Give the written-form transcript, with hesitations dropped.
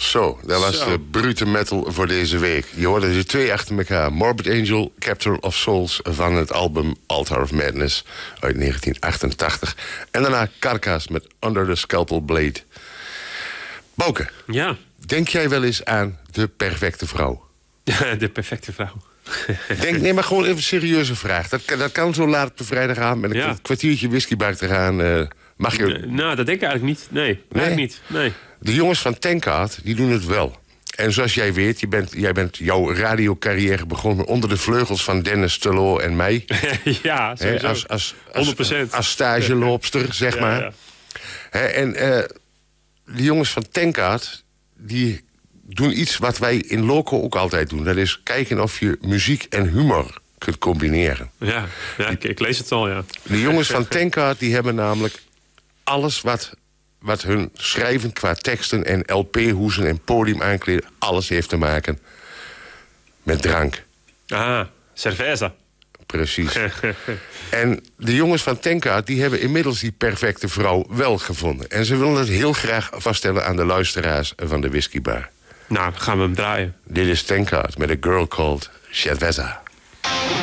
Zo, dat was de brute metal voor deze week. Je hoorde ze 2 achter elkaar. Morbid Angel, Captor of Souls van het album Altar of Madness uit 1988. En daarna Carcass met Under the Scalpel Blade. Bouke, ja. Denk jij wel eens aan de perfecte vrouw? De perfecte vrouw. Nee, maar gewoon even een serieuze vraag. Dat kan zo laat op de vrijdagavond met een kwartiertje whiskybar te gaan. Mag je... Nou, dat denk ik eigenlijk niet. Nee, eigenlijk niet. Nee. De jongens van Tankard, die doen het wel. En zoals jij weet, jij bent jouw radiocarrière begonnen onder de vleugels van Dennis Tello en mij. Ja, sowieso. Als 100%. Als stageloopster, zeg maar. Ja. En de jongens van Tankard, die doen iets wat wij in Loco ook altijd doen. Dat is kijken of je muziek en humor kunt combineren. Ja, ik lees het al, ja. De jongens van Tankard, die hebben namelijk alles wat hun schrijven qua teksten en LP-hoezen en podium aankleden, alles heeft te maken met drank. Ah, cerveza. Precies. En de jongens van Tankard, die hebben inmiddels die perfecte vrouw wel gevonden. En ze willen het heel graag vaststellen aan de luisteraars van de whiskybar. Nou, gaan we hem draaien. Dit is Tankard met A Girl Called Cerveza.